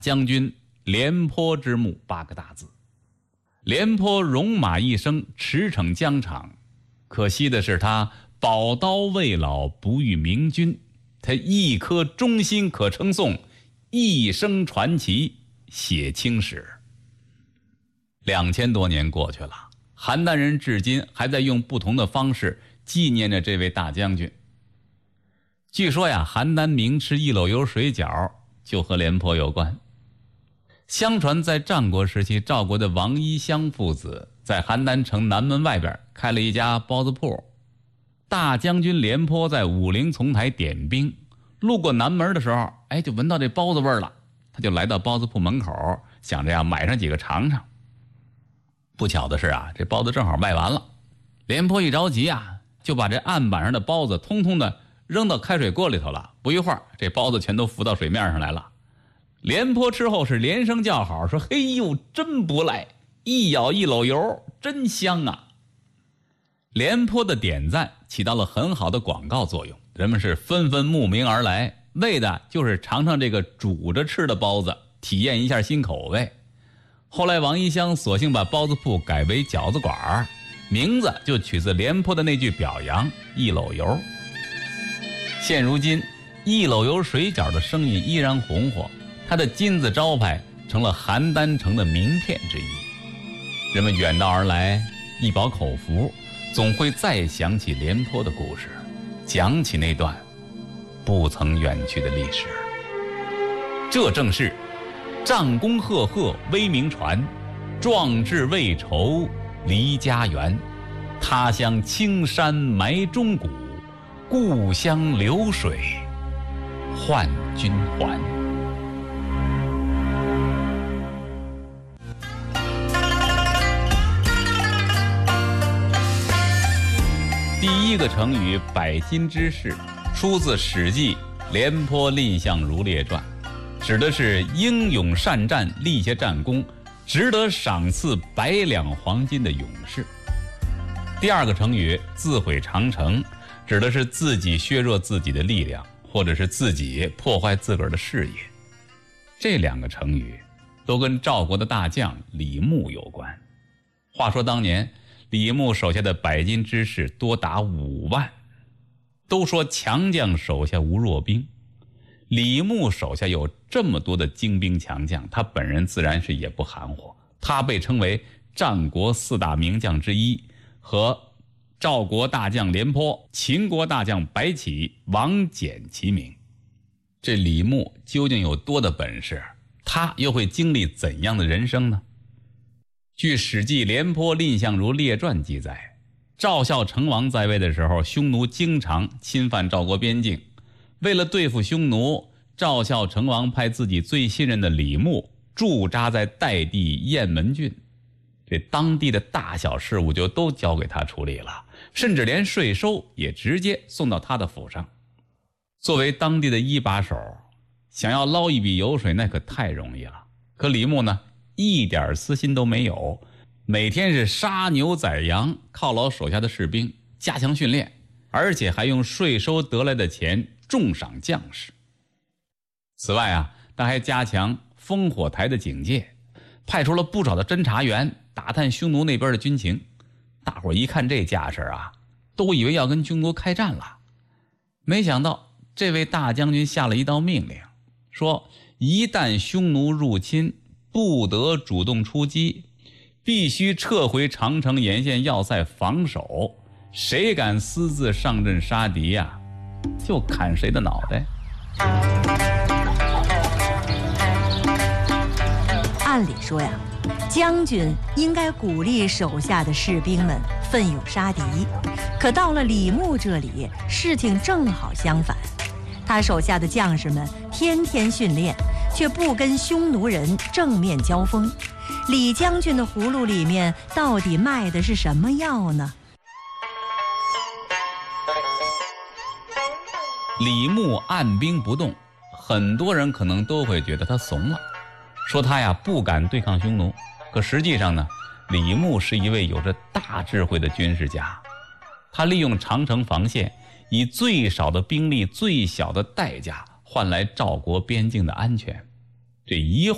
将军廉颇之墓8个大字。廉颇戎马一生，驰骋疆场，可惜的是他宝刀未老，不遇明君。他一颗忠心可称颂，一生传奇写青史。2000多年过去了，邯郸人至今还在用不同的方式纪念着这位大将军。据说呀，邯郸名吃一篓油水饺就和廉颇有关。相传在战国时期，赵国的王衣襄父子在邯郸城南门外边开了一家包子铺。大将军廉颇在武陵丛台点兵，路过南门的时候，就闻到这包子味儿了。他就来到包子铺门口，想着买上几个尝尝。不巧的是这包子正好卖完了。廉颇一着急就把这案板上的包子通通的扔到开水锅里头了。不一会儿，这包子全都浮到水面上来了。廉颇吃后是连声叫好，说：“嘿呦，真不赖，一咬一篓油，真香啊！”廉颇的点赞起到了很好的广告作用，人们是纷纷慕名而来，为的就是尝尝这个煮着吃的包子，体验一下新口味。后来王衣襄索性把包子铺改为饺子馆，名字就取自廉颇的那句表扬：一篓油。现如今，一篓油水饺的生意依然红火，它的金字招牌成了邯郸城的名片之一。人们远道而来，一饱口福，总会再想起廉颇的故事，讲起那段不曾远去的历史。这正是战功赫赫威名传，壮志未酬离家园。他乡青山埋忠骨，故乡流水换君还。第一个成语百金之士出自《史记·廉颇蔺相如列传》，指的是英勇善战，立下战功，值得赏赐100两黄金的勇士。第二个成语自毁长城，指的是自己削弱自己的力量，或者是自己破坏自个儿的事业。这2个成语都跟赵国的大将李牧有关。话说当年李牧手下的百金之士多达5万，都说强将手下无弱兵。李牧手下有这么多的精兵强将，他本人自然是也不含糊。他被称为战国4大名将之一，和赵国大将廉颇、秦国大将白起、王翦齐名。这李牧究竟有多的本事？他又会经历怎样的人生呢？据《史记·廉颇蔺相如列传》记载，赵孝成王在位的时候，匈奴经常侵犯赵国边境。为了对付匈奴，赵孝成王派自己最信任的李牧驻扎在代地雁门郡，这当地的大小事务就都交给他处理了，甚至连税收也直接送到他的府上。作为当地的一把手，想要捞一笔油水那可太容易了。可李牧呢，一点私心都没有，每天是杀牛宰羊，犒劳手下的士兵，加强训练，而且还用税收得来的钱重赏将士。此外他还加强烽火台的警戒，派出了不少的侦察员打探匈奴那边的军情。大伙一看这架势都以为要跟匈奴开战了。没想到这位大将军下了一道命令，说一旦匈奴入侵，不得主动出击，必须撤回长城沿线要塞防守，谁敢私自上阵杀敌就砍谁的脑袋。 按理说将军应该鼓励手下的士兵们奋勇杀敌，可到了李牧这里，事情正好相反。他手下的将士们天天训练，却不跟匈奴人正面交锋。李将军的葫芦里面到底卖的是什么药呢？ 李牧按兵不动，很多人可能都会觉得他怂了，说他不敢对抗匈奴。可实际上呢，李牧是一位有着大智慧的军事家。他利用长城防线，以最少的兵力、最小的代价换来赵国边境的安全。这一